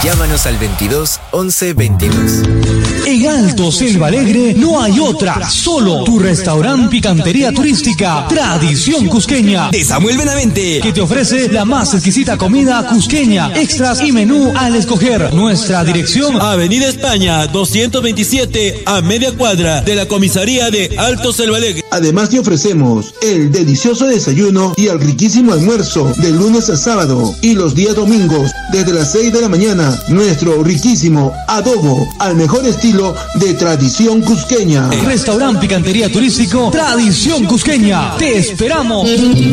Llámanos al 22 11 22. En Alto Selva Alegre no hay otra, solo tu restaurante Picantería Turística Tradición Cusqueña de Samuel Benavente, que te ofrece la más exquisita comida cusqueña, extras y menú al escoger. Nuestra dirección: Avenida España 227, a media cuadra de la comisaría de Alto Selva Alegre. Además te ofrecemos el delicioso desayuno y el riquísimo almuerzo de lunes a sábado y los días domingos desde las 6 de la mañana. Nuestro riquísimo adobo al mejor estilo de Tradición Cusqueña. Restaurante Picantería Turístico Tradición Cusqueña. Te esperamos.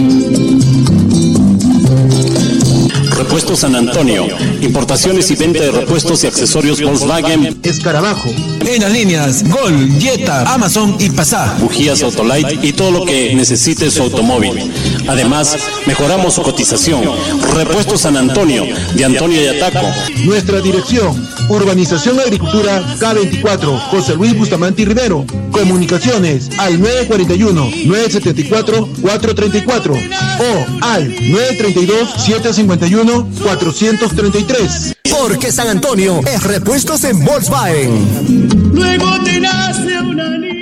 Repuestos San Antonio, importaciones y venta de repuestos y accesorios Volkswagen, Escarabajo. En las líneas Gol, Jetta, Amazon y Passat. bujías Autolite y todo lo que necesite su automóvil. Además, mejoramos su cotización. Repuestos San Antonio, de Antonio y Ataco. Nuestra dirección: Urbanización Agricultura K24, José Luis Bustamante y Rivero. Comunicaciones al 941-974-434 o al 932-751-433. Porque San Antonio es repuestos en Volkswagen. Luego te nace una niña.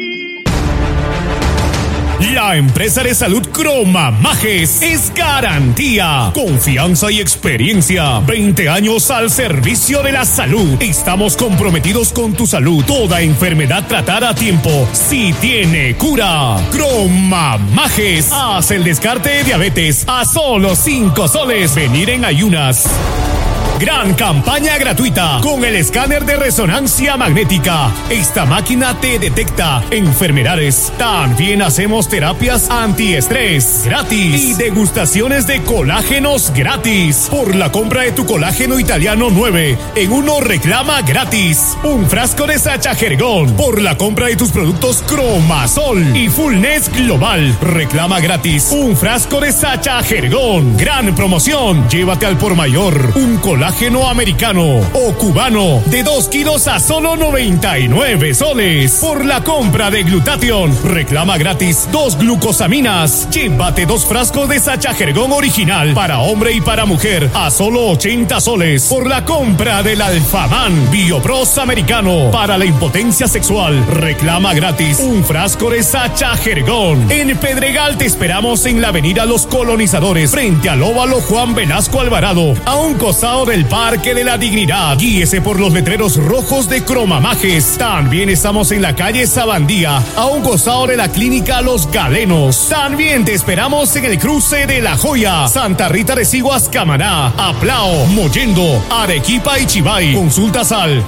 La empresa de salud Cromamajes es garantía, confianza y experiencia. 20 años al servicio de la salud. Estamos comprometidos con tu salud. Toda enfermedad tratada a tiempo si tiene cura. Cromamajes. Haz el descarte de diabetes a solo 5 soles. Venir en ayunas. Gran campaña gratuita con el escáner de resonancia magnética. Esta máquina te detecta enfermedades. También hacemos terapias antiestrés gratis y degustaciones de colágenos gratis. Por la compra de tu colágeno italiano 9 en 1 reclama gratis un frasco de Sacha Jergón. Por la compra de tus productos Cromasol y Fullness Global reclama gratis un frasco de Sacha Jergón. Gran promoción. Llévate al por mayor un colágeno americano o cubano de 2 kilos a solo 99 soles. Por la compra de Glutathione reclama gratis 2 glucosaminas. Llévate 2 frascos de Sacha Jergón original para hombre y para mujer a solo 80 soles. Por la compra del Alfaman Biopros americano para la impotencia sexual reclama gratis un frasco de Sacha Jergón. En Pedregal te esperamos en la avenida Los Colonizadores frente al óvalo Juan Velasco Alvarado, a un costado del Parque de la Dignidad. Guíese por los letreros rojos de Cromamajes. También estamos en la calle Sabandía, a un costado de la clínica Los Galenos. También te esperamos en el cruce de La Joya, Santa Rita de Siguas, Camaná, Aplao, Mollendo, Arequipa y Chivay. Consultas al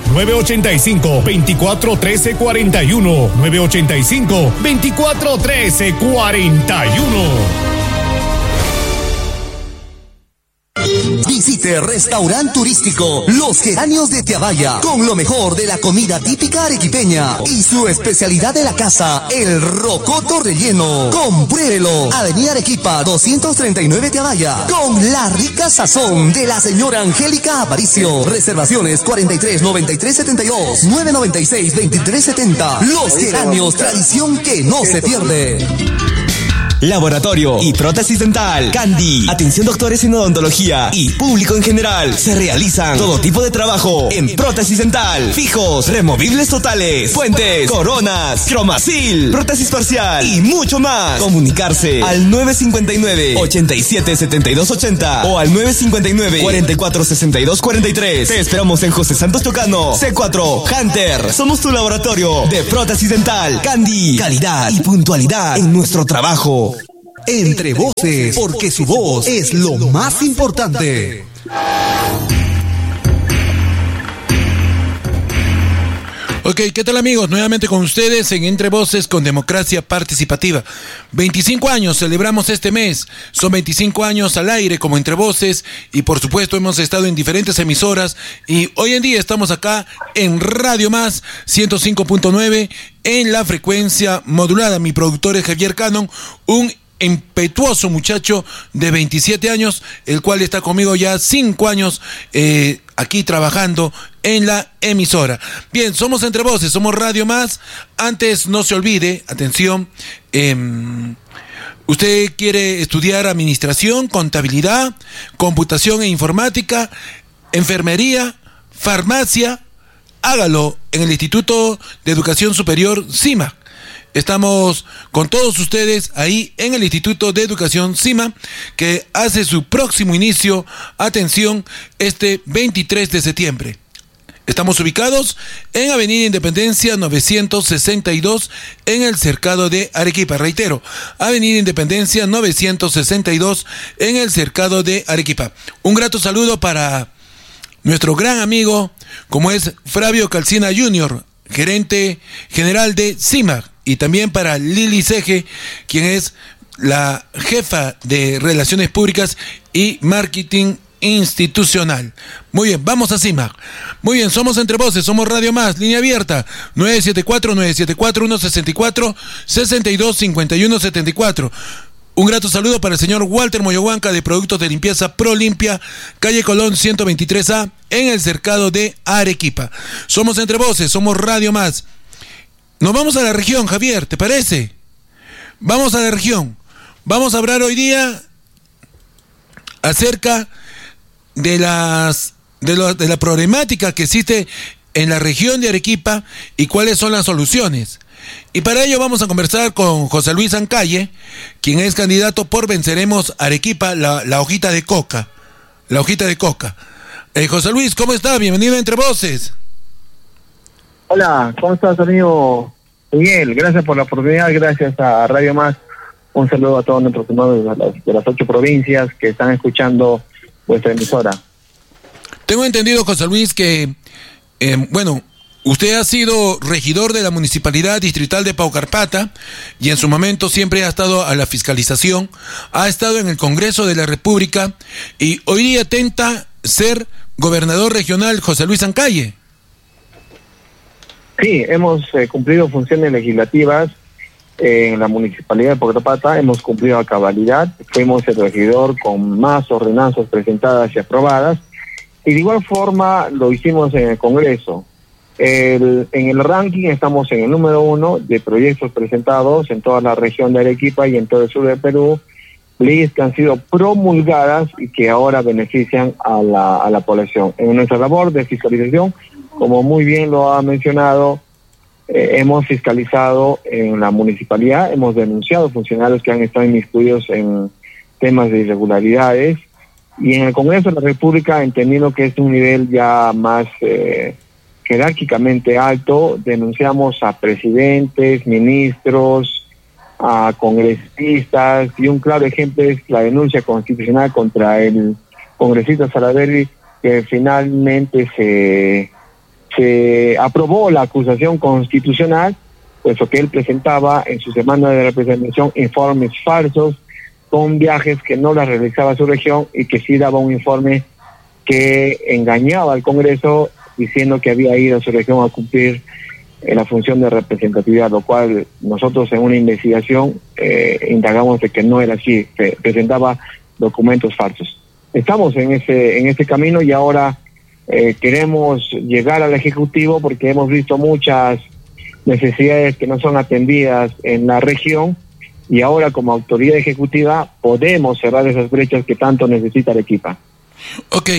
985-2413-41, 985-2413-41. Visite Restaurante Turístico Los Geranios de Teavaya, con lo mejor de la comida típica arequipeña y su especialidad de la casa, el rocoto relleno. Compruébelo. Avenida Arequipa 239 Teavaya, con la rica sazón de la señora Angélica Aparicio. Reservaciones 43 93 72 996 23 70. Los Geranios, tradición que no se pierde. Laboratorio y prótesis dental Candy. Atención doctores en odontología y público en general. Se realizan todo tipo de trabajo en prótesis dental. Fijos, removibles totales, puentes, coronas, Cromacil, prótesis parcial y mucho más. Comunicarse al 959-877280 o al 959-446243. Te esperamos en José Santos Chocano, C4 Hunter. Somos tu laboratorio de prótesis dental Candy. Calidad y puntualidad en nuestro trabajo. Entre voces, porque su voz es lo más importante. Ok, ¿qué tal amigos? Nuevamente con ustedes en Entre Voces con Democracia Participativa. 25 años celebramos este mes. Son 25 años al aire como Entre Voces y por supuesto hemos estado en diferentes emisoras y hoy en día estamos acá en Radio Más 105.9 en la frecuencia modulada. Mi productor es Javier Cannon, un impetuoso muchacho de 27 años, el cual está conmigo ya 5 años aquí trabajando en la emisora. Bien, somos Entre Voces, somos Radio Más. Antes, no se olvide, atención, usted quiere estudiar administración, contabilidad, computación e informática, enfermería, farmacia, hágalo en el Instituto de Educación Superior CIMA. Estamos con todos ustedes ahí en el Instituto de Educación CIMA, que hace su próximo inicio, atención, este 23 de septiembre. Estamos ubicados en Avenida Independencia 962 en el Cercado de Arequipa. Reitero, Avenida Independencia 962 en el Cercado de Arequipa. Un grato saludo para nuestro gran amigo, como es Flavio Calcina Jr., gerente general de CIMA, y también para Lili Ceje, quien es la jefa de Relaciones Públicas y Marketing Institucional. Muy bien, vamos a CIMA. Muy bien, somos Entre Voces, somos Radio Más, línea abierta 974-162-5174. Un grato saludo para el señor Walter Moyohuanca de Productos de Limpieza Pro Limpia, calle Colón 123A, en el Cercado de Arequipa. Somos Entre Voces, somos Radio Más. Nos vamos a la región, Javier, ¿te parece? Vamos a la región. Vamos a hablar hoy día acerca de la problemática que existe en la región de Arequipa y cuáles son las soluciones. Y para ello vamos a conversar con José Luis Ancalle, quien es candidato por Venceremos Arequipa, la hojita de coca. La hojita de coca. José Luis, ¿cómo está? Bienvenido a Entre Voces. Hola, ¿cómo estás, amigo Miguel? Gracias por la oportunidad, gracias a Radio Más. Un saludo a todos nuestros hermanos de las 8 provincias que están escuchando vuestra emisora. Tengo entendido, José Luis, que, usted ha sido regidor de la Municipalidad Distrital de Paucarpata y en su momento siempre ha estado a la fiscalización, ha estado en el Congreso de la República y hoy día tenta ser gobernador regional. José Luis Ancalle. Sí, hemos cumplido funciones legislativas en la Municipalidad de Paucarpata, hemos cumplido a cabalidad, fuimos el regidor con más ordenanzas presentadas y aprobadas, y de igual forma lo hicimos en el Congreso. En el ranking estamos en el número 1 de proyectos presentados en toda la región de Arequipa y en todo el sur de Perú, leyes que han sido promulgadas y que ahora benefician a la población. En nuestra labor de fiscalización, como muy bien lo ha mencionado, hemos fiscalizado en la municipalidad, hemos denunciado funcionarios que han estado inmiscuidos en temas de irregularidades, y en el Congreso de la República, entendiendo que es un nivel ya más jerárquicamente alto, denunciamos a presidentes, ministros, a congresistas, y un claro ejemplo es la denuncia constitucional contra el congresista Salaverry, que finalmente se aprobó la acusación constitucional, puesto que él presentaba en su semana de representación informes falsos con viajes que no las realizaba a su región y que sí daba un informe que engañaba al Congreso diciendo que había ido a su región a cumplir la función de representatividad, lo cual nosotros en una investigación indagamos de que no era así, presentaba documentos falsos. Estamos en ese camino y ahora queremos llegar al Ejecutivo porque hemos visto muchas necesidades que no son atendidas en la región y ahora como autoridad ejecutiva podemos cerrar esas brechas que tanto necesita Arequipa. Ok,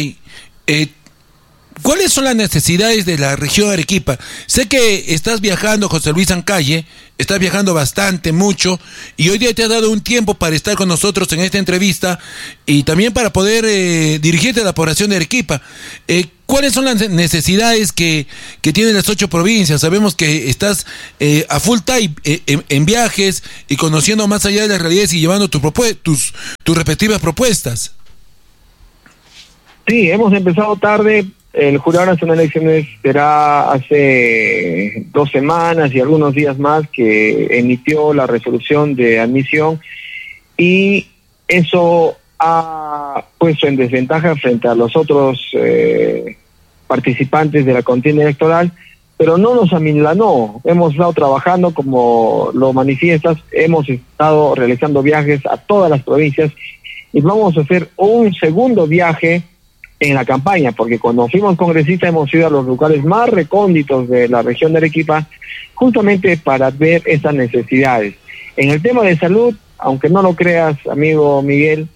¿cuáles son las necesidades de la región de Arequipa? Sé que estás viajando, José Luis Ancalle, estás viajando bastante, mucho, y hoy día te has dado un tiempo para estar con nosotros en esta entrevista y también para poder dirigirte a la población de Arequipa. ¿Cuáles son las necesidades que tienen las 8 provincias? Sabemos que estás a full time en viajes y conociendo más allá de las realidades y llevando tus respectivas propuestas. Sí, hemos empezado tarde. El Jurado Nacional de Elecciones será hace 2 semanas y algunos días más que emitió la resolución de admisión y eso ha puesto en desventaja frente a los otros participantes de la contienda electoral, pero no nos amilanó. Hemos estado trabajando, como lo manifiestas, hemos estado realizando viajes a todas las provincias y vamos a hacer un segundo viaje en la campaña, porque cuando fuimos congresistas hemos ido a los lugares más recónditos de la región de Arequipa, justamente para ver esas necesidades. En el tema de salud, aunque no lo creas, amigo Miguel,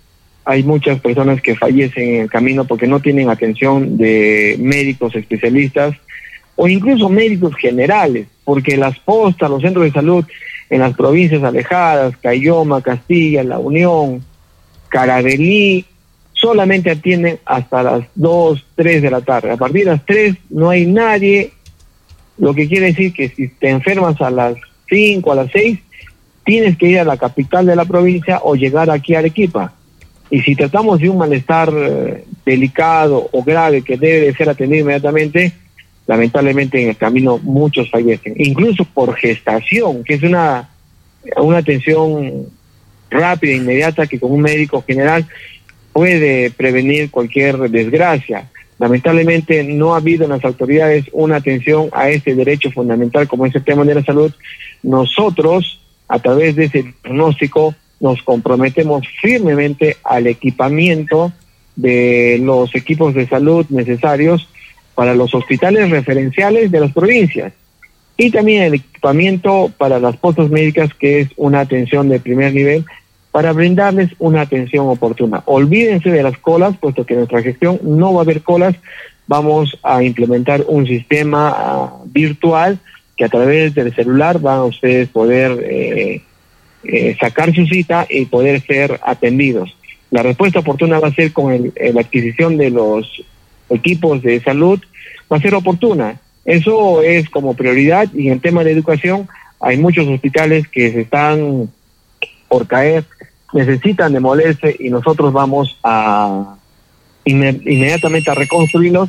hay muchas personas que fallecen en el camino porque no tienen atención de médicos especialistas o incluso médicos generales, porque las postas, los centros de salud en las provincias alejadas, Cayoma, Castilla, La Unión, Caravelí, solamente atienden hasta las 2, 3 de la tarde. A partir de las 3 no hay nadie, lo que quiere decir que si te enfermas a las 5, a las 6, tienes que ir a la capital de la provincia o llegar aquí a Arequipa. Y si tratamos de un malestar delicado o grave que debe de ser atendido inmediatamente, lamentablemente en el camino muchos fallecen, incluso por gestación, que es una atención rápida e inmediata que con un médico general puede prevenir cualquier desgracia. Lamentablemente no ha habido en las autoridades una atención a este derecho fundamental como es el tema de la salud. Nosotros, a través de ese diagnóstico, nos comprometemos firmemente al equipamiento de los equipos de salud necesarios para los hospitales referenciales de las provincias y también el equipamiento para las postas médicas, que es una atención de primer nivel, para brindarles una atención oportuna. Olvídense de las colas, puesto que en nuestra gestión no va a haber colas. Vamos a implementar un sistema virtual que a través del celular van a ustedes poder sacar su cita y poder ser atendidos. La respuesta oportuna va a ser con la adquisición de los equipos de salud, va a ser oportuna. Eso es como prioridad, y en el tema de educación hay muchos hospitales que se están por caer, necesitan demolerse y nosotros vamos a inmediatamente a reconstruirlos,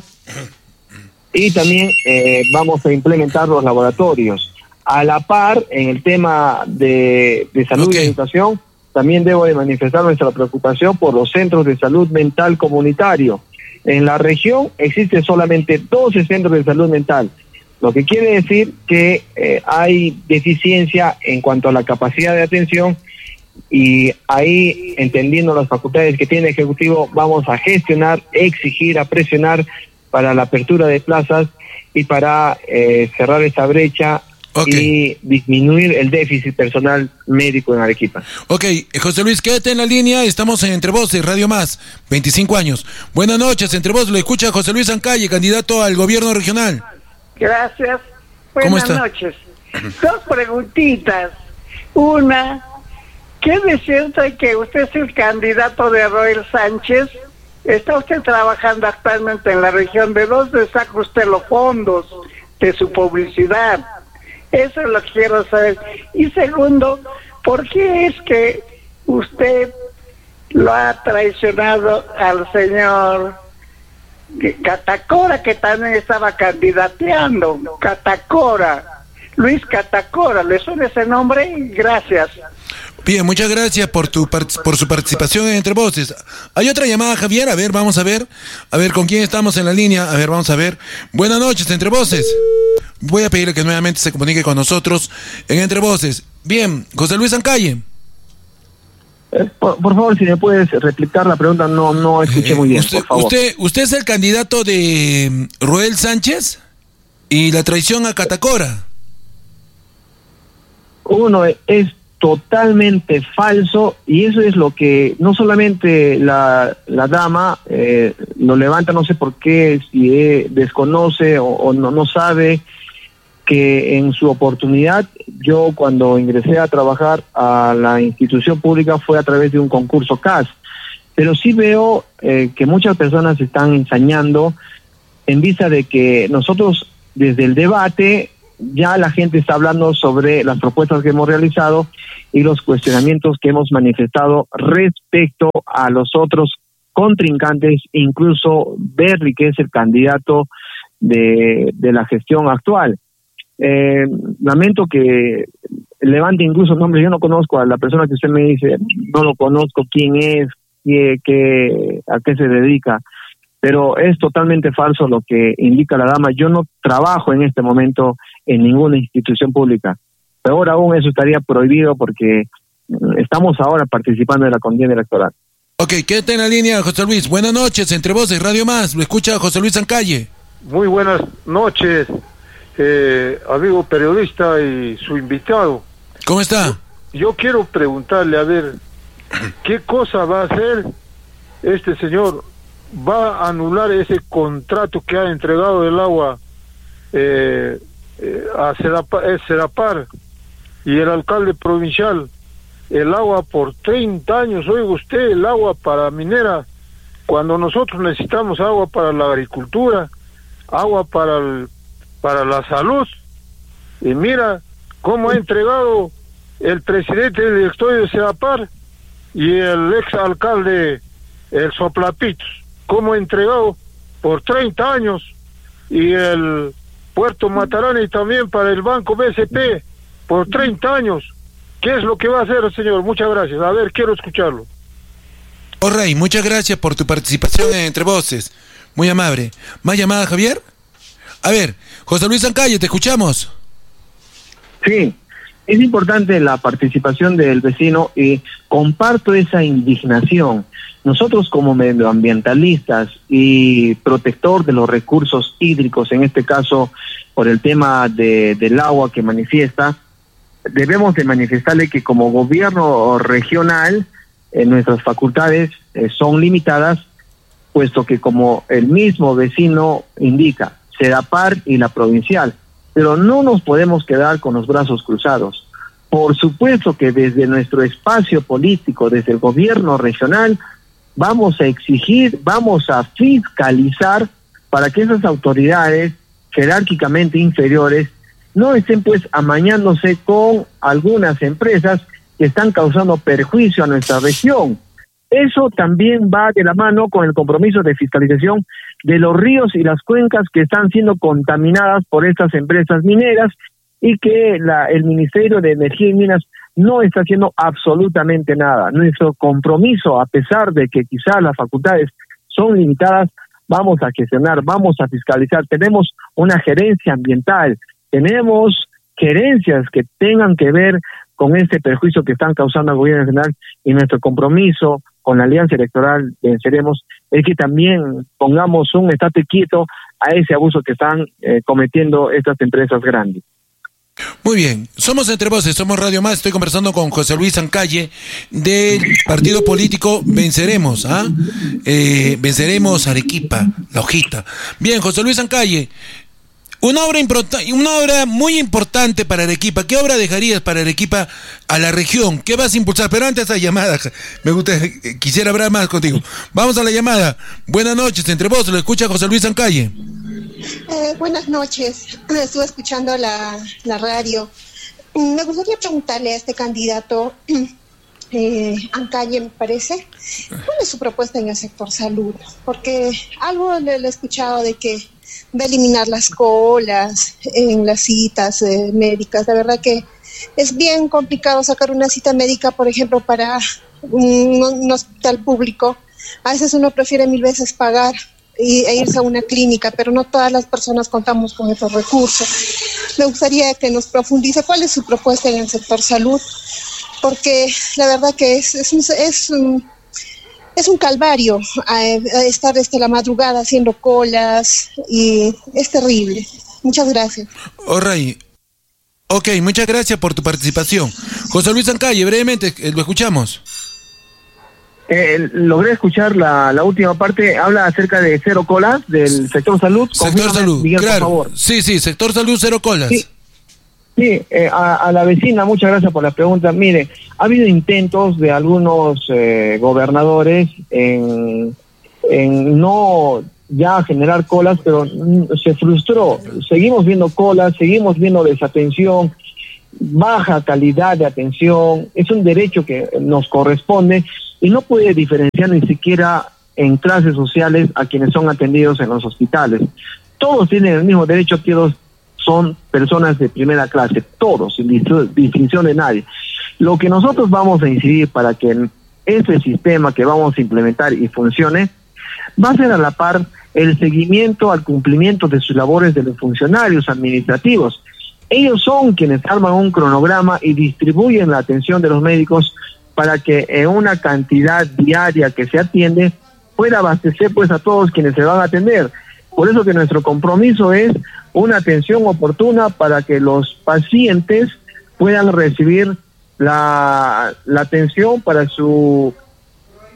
y también vamos a implementar los laboratorios. A la par, en el tema de salud y educación, también debo de manifestar nuestra preocupación por los centros de salud mental comunitario. En la región existen solamente 12 centros de salud mental, lo que quiere decir que hay deficiencia en cuanto a la capacidad de atención, y ahí, entendiendo las facultades que tiene el Ejecutivo, vamos a gestionar, exigir, a presionar para la apertura de plazas y para cerrar esa brecha y disminuir el déficit personal médico en Arequipa. Ok, José Luis, quédate en la línea, estamos en Entre Voces, Radio Más, 25 años. Buenas noches, Entre Voces, lo escucha José Luis Ancalle, candidato al gobierno regional. Gracias, buenas noches. Dos preguntitas. Una, ¿qué de cierto hay que usted es el candidato de Roel Sánchez? ¿Está usted trabajando actualmente en la región? ¿De dónde saca usted los fondos de su publicidad? Eso es lo que quiero saber. Y segundo, ¿por qué es que usted lo ha traicionado al señor Catacora, que también estaba candidateando? Catacora, Luis Catacora, ¿le suena ese nombre? Gracias. Bien, muchas gracias por su participación en Entre Voces. Hay otra llamada, Javier, a ver, vamos a ver con quién estamos en la línea, a ver, vamos a ver. Buenas noches, Entre Voces. Voy a pedirle que nuevamente se comunique con nosotros en Entre Voces. Bien, José Luis Ancalle. Por favor, si me puedes replicar la pregunta, no escuché muy bien, por favor. ¿Usted es el candidato de Roel Sánchez y la traición a Catacora? Uno es totalmente falso, y eso es lo que no solamente la dama lo levanta, no sé por qué, si desconoce o no sabe que en su oportunidad, yo cuando ingresé a trabajar a la institución pública fue a través de un concurso CAS, pero sí veo que muchas personas están ensañando en vista de que nosotros desde el debate ya la gente está hablando sobre las propuestas que hemos realizado y los cuestionamientos que hemos manifestado respecto a los otros contrincantes, incluso Berry, que es el candidato de la gestión actual. Lamento que levante incluso nombres. Yo no conozco a la persona que usted me dice, no lo conozco, quién es, a qué se dedica, pero es totalmente falso lo que indica la dama. Yo no trabajo en este momento en ninguna institución pública. Peor aún, eso estaría prohibido porque estamos ahora participando en la contienda electoral. Ok, quédate en la línea, José Luis. Buenas noches, Entre Voces, Radio Más. Lo escucha José Luis Ancalle. Muy buenas noches, amigo periodista y su invitado. ¿Cómo está? Yo quiero preguntarle, a ver, ¿qué cosa va a hacer este señor va a anular ese contrato que ha entregado el agua a Sedapar y el alcalde provincial, el agua por 30 años, oiga usted, el agua para minera, cuando nosotros necesitamos agua para la agricultura, agua para la salud, y mira cómo ha entregado el presidente del directorio de Sedapar y el ex alcalde, el Soplapitos, cómo ha entregado por 30 años, y el Puerto Matarani también para el Banco BCP por 30 años. ¿Qué es lo que va a hacer el señor? Muchas gracias. A ver, quiero escucharlo. Rey, muchas gracias por tu participación en Entre Voces. Muy amable. ¿Más llamada, Javier? A ver, José Luis Ancalle, te escuchamos. Sí, es importante la participación del vecino y comparto esa indignación. Nosotros como medioambientalistas y protector de los recursos hídricos, en este caso por el tema del agua que manifiesta, debemos de manifestarle que como gobierno regional nuestras facultades son limitadas, puesto que como el mismo vecino indica, Sedapar y la provincial, pero no nos podemos quedar con los brazos cruzados. Por supuesto que desde nuestro espacio político, desde el gobierno regional, vamos a exigir, vamos a fiscalizar para que esas autoridades jerárquicamente inferiores no estén pues amañándose con algunas empresas que están causando perjuicio a nuestra región. Eso también va de la mano con el compromiso de fiscalización de los ríos y las cuencas que están siendo contaminadas por estas empresas mineras y que el Ministerio de Energía y Minas no está haciendo absolutamente nada. Nuestro compromiso, a pesar de que quizás las facultades son limitadas, vamos a gestionar, vamos a fiscalizar. Tenemos una gerencia ambiental, tenemos gerencias que tengan que ver con este perjuicio que están causando al gobierno nacional, y nuestro compromiso con la alianza electoral Venceremos es que también pongamos un estate quieto a ese abuso que están cometiendo estas empresas grandes. Muy bien, somos Entre Voces, somos Radio Más. Estoy conversando con José Luis Ancalle del partido político Venceremos, Venceremos Arequipa, la hojita. Bien, José Luis Ancalle, una obra muy importante para Arequipa. ¿Qué obra dejarías para Arequipa a la región? ¿Qué vas a impulsar? Pero antes esa llamada, quisiera hablar más contigo. Vamos a la llamada. Buenas noches, Entre Voces, lo escucha José Luis Ancalle. Buenas noches, estuve escuchando la radio. Me gustaría preguntarle a este candidato, Ancalle me parece, ¿cuál es su propuesta en el sector salud? Porque algo le he escuchado de que va a eliminar las colas en las citas médicas. La verdad que es bien complicado sacar una cita médica, por ejemplo, para un hospital público. A veces uno prefiere 1000 veces pagar e irse a una clínica, pero no todas las personas contamos con esos recursos. Me gustaría que nos profundice cuál es su propuesta en el sector salud, porque la verdad que es un calvario estar desde la madrugada haciendo colas y es terrible. Muchas gracias. Rey. Ok, muchas gracias por tu participación. José Luis Ancalle, brevemente, lo escuchamos. Logré escuchar la última parte. Habla acerca de cero colas del sector salud. Sector salud, Miguel, claro. Por favor. Sí, sector salud, cero colas. Sí, a la vecina, muchas gracias por la pregunta. Mire, ha habido intentos de algunos gobernadores en no ya generar colas, pero se frustró. Seguimos viendo colas, seguimos viendo desatención, baja calidad de atención. Es un derecho que nos corresponde y no puede diferenciar ni siquiera en clases sociales a quienes son atendidos en los hospitales. Todos tienen el mismo derecho, todos son personas de primera clase, todos, sin distinción de nadie. Lo que nosotros vamos a incidir para que ese sistema que vamos a implementar y funcione, va a ser a la par el seguimiento al cumplimiento de sus labores de los funcionarios administrativos. Ellos son quienes arman un cronograma y distribuyen la atención de los médicos para que en una cantidad diaria que se atiende pueda abastecer pues a todos quienes se van a atender. Por eso que nuestro compromiso es una atención oportuna para que los pacientes puedan recibir la atención para su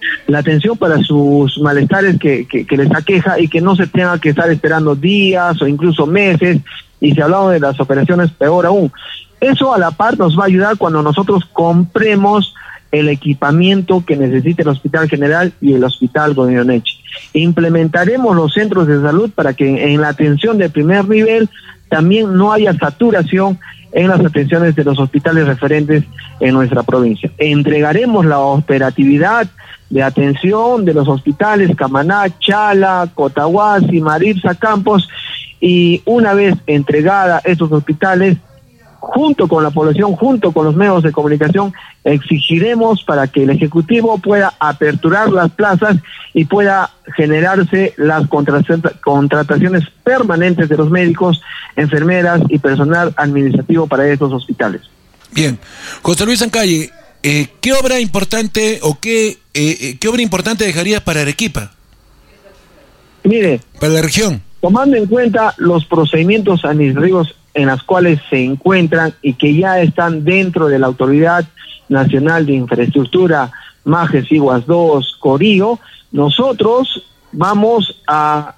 la atención para sus malestares que les aqueja y que no se tenga que estar esperando días o incluso meses, y si hablamos de las operaciones, peor aún. Eso a la par nos va a ayudar cuando nosotros compremos el equipamiento que necesita el Hospital General y el Hospital Goyeneche. Implementaremos los centros de salud para que en la atención de primer nivel también no haya saturación en las atenciones de los hospitales referentes en nuestra provincia. Entregaremos la operatividad de atención de los hospitales Camaná, Chala, Cotahuasi, Maritza, Campos, y una vez entregada estos hospitales, junto con la población, junto con los medios de comunicación, exigiremos para que el Ejecutivo pueda aperturar las plazas y pueda generarse las contrataciones permanentes de los médicos, enfermeras y personal administrativo para estos hospitales. Bien. José Luis Ancalle, ¿qué obra importante o qué obra importante dejarías para Arequipa? Mire, para la región. Tomando en cuenta los procedimientos administrativos en las cuales se encuentran y que ya están dentro de la Autoridad Nacional de Infraestructura, Majes, Iguas 2, Corío, nosotros vamos a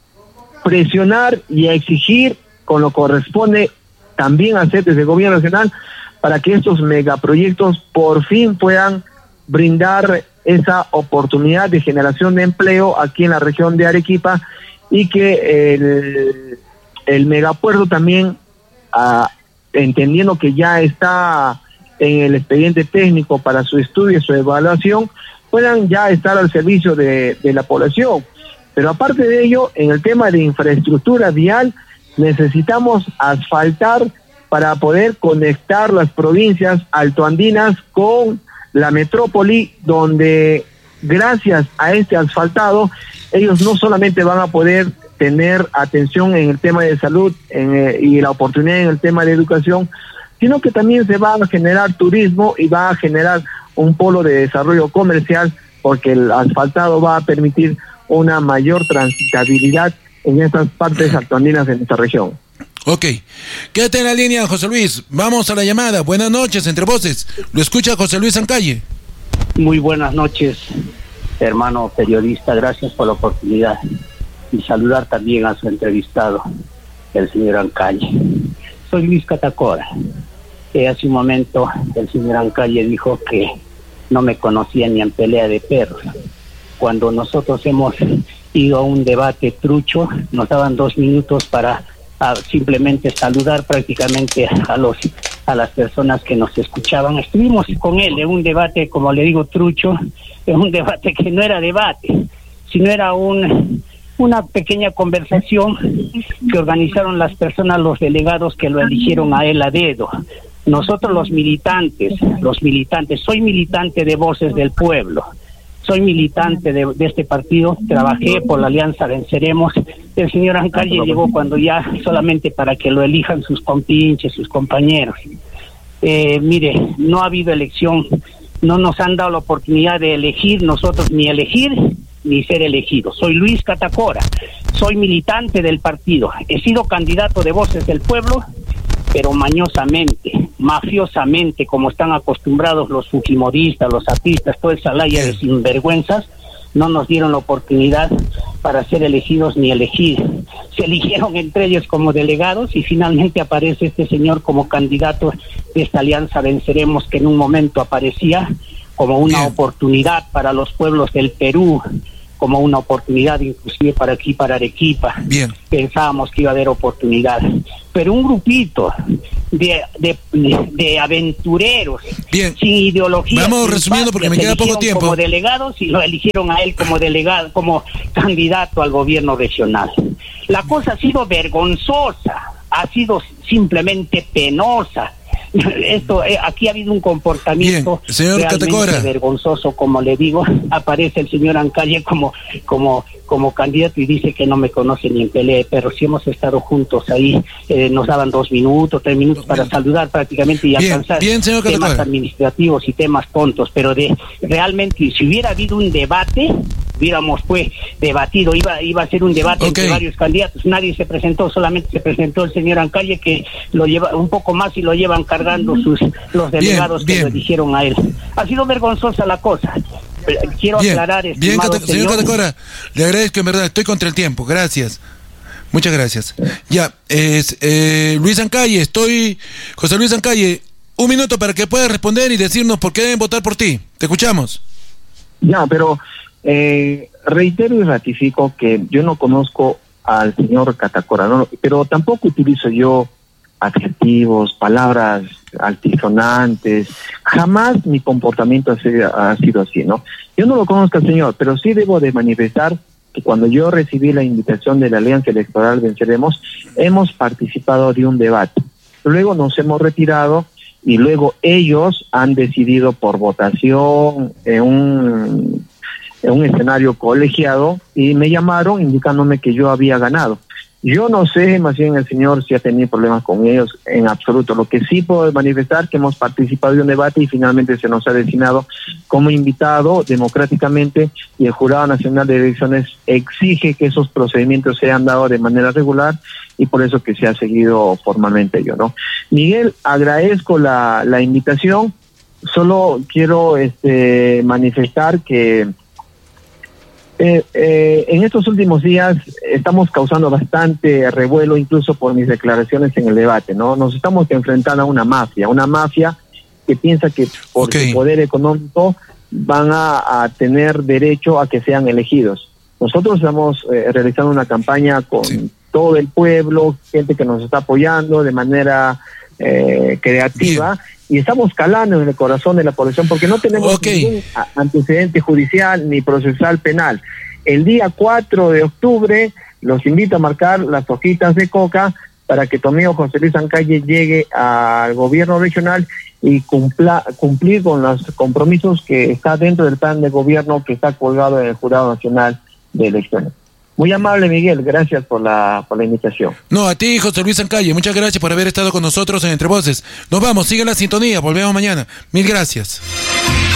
presionar y a exigir, con lo que corresponde también hacer desde el Gobierno Nacional, para que estos megaproyectos por fin puedan brindar esa oportunidad de generación de empleo aquí en la región de Arequipa, y que el megapuerto también, entendiendo que ya está en el expediente técnico para su estudio y su evaluación, puedan ya estar al servicio de la población. Pero aparte de ello, en el tema de infraestructura vial, necesitamos asfaltar para poder conectar las provincias altoandinas con la metrópoli, donde gracias a este asfaltado, ellos no solamente van a poder tener atención en el tema de salud y la oportunidad en el tema de educación, sino que también se va a generar turismo y va a generar un polo de desarrollo comercial, porque el asfaltado va a permitir una mayor transitabilidad en estas partes altoandinas de nuestra región. Ok, quédate en la línea, José Luis. Vamos a la llamada. Buenas noches, Entre Voces. Lo escucha José Luis Ancalle. Muy buenas noches, hermano periodista. Gracias por la oportunidad. Y saludar también a su entrevistado, el señor Ancalle. Soy Luis Catacora. Hace un momento el señor Ancalle dijo que no me conocía ni en pelea de perros. Cuando nosotros hemos ido a un debate trucho, nos daban 2 minutos para simplemente saludar prácticamente a las personas que nos escuchaban. Estuvimos con él en un debate, como le digo, trucho, en un debate que no era debate, sino era una pequeña conversación que organizaron las personas, los delegados que lo eligieron a él a dedo. Nosotros los militantes, soy militante de Voces del Pueblo, soy militante de este partido, trabajé por la Alianza Venceremos. El señor Ancalle llegó cuando ya solamente para que lo elijan sus compinches, sus compañeros. Mire, no ha habido elección, no nos han dado la oportunidad de elegir nosotros, ni elegir ni ser elegido. Soy Luis Catacora, soy militante del partido, he sido candidato de Voces del Pueblo, pero mañosamente, mafiosamente, como están acostumbrados los fujimoristas, los apistas, toda esa laya de sinvergüenzas, no nos dieron la oportunidad para ser elegidos ni elegir. Se eligieron entre ellos como delegados y finalmente aparece este señor como candidato de esta Alianza Venceremos, que en un momento aparecía como una oportunidad para los pueblos del Perú, como una oportunidad inclusive para aquí, para Arequipa. Bien. Pensábamos que iba a haber oportunidad, pero un grupito de aventureros, bien, sin ideología. Vamos resumiendo porque me queda poco tiempo. Como delegados, y lo eligieron a él como delegado, como candidato al gobierno regional. La cosa ha sido vergonzosa, ha sido simplemente penosa. Esto aquí ha habido un comportamiento realmente vergonzoso, como le digo. Aparece el señor Ancalle como candidato y dice que no me conoce ni en pelea de perros. Si hemos estado juntos ahí, nos daban 2 minutos, 3 minutos para saludar prácticamente y alcanzar temas administrativos y temas tontos, pero realmente si hubiera habido un debate, hubiéramos debatido, iba a ser un debate entre varios candidatos. Nadie se presentó, solamente se presentó el señor Ancalle, que lo lleva un poco más y lo llevan cargando los delegados que lo eligieron a él. Ha sido vergonzosa la cosa. quiero aclarar, estimado señor Catacora, le agradezco, en verdad, estoy contra el tiempo, gracias. Muchas gracias. Ya, Luis Ancalle, José Luis Ancalle, un minuto para que puedas responder y decirnos por qué deben votar por ti. Te escuchamos. Ya, pero reitero y ratifico que yo no conozco al señor Catacora, ¿no? Pero tampoco utilizo yo adjetivos, palabras altisonantes. Jamás mi comportamiento ha sido así, ¿no? Yo no lo conozco al señor, pero sí debo de manifestar que cuando yo recibí la invitación de la Alianza Electoral Venceremos, hemos participado de un debate. Luego nos hemos retirado y luego ellos han decidido por votación en un escenario colegiado y me llamaron indicándome que yo había ganado. Yo no sé, más bien el señor si ha tenido problemas con ellos en absoluto. Lo que sí puedo manifestar que hemos participado de un debate y finalmente se nos ha designado como invitado democráticamente y el Jurado Nacional de Elecciones exige que esos procedimientos sean dados de manera regular y por eso que se ha seguido formalmente yo, ¿no? Miguel, agradezco la invitación. Solo quiero manifestar que en estos últimos días estamos causando bastante revuelo, incluso por mis declaraciones en el debate, ¿no? Nos estamos enfrentando a una mafia que piensa que por su poder económico van a tener derecho a que sean elegidos. Nosotros estamos realizando una campaña con todo el pueblo, gente que nos está apoyando de manera creativa. Y estamos calando en el corazón de la población porque no tenemos ningún antecedente judicial ni procesal penal. El día 4 de octubre los invito a marcar las hojitas de coca para que tu amigo José Luis Ancalle llegue al gobierno regional y cumplir con los compromisos que está dentro del plan de gobierno que está colgado en el Jurado Nacional de Elecciones. Muy amable, Miguel, gracias por la invitación. No, a ti, José Luis Ancalle, muchas gracias por haber estado con nosotros en Entre Voces. Nos vamos, sigue la sintonía, volvemos mañana. Mil gracias.